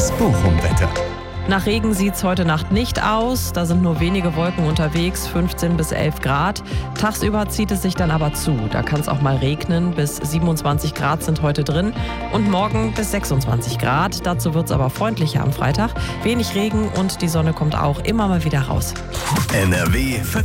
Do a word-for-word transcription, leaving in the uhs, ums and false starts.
Das Bochum-Wetter. Nach Regen sieht es heute Nacht nicht aus. Da sind nur wenige Wolken unterwegs, fünfzehn bis elf Grad. Tagsüber zieht es sich dann aber zu. Da kann es auch mal regnen. Bis siebenundzwanzig Grad sind heute drin. Und morgen bis sechsundzwanzig Grad. Dazu wird es aber freundlicher am Freitag. Wenig Regen und die Sonne kommt auch immer mal wieder raus. N R W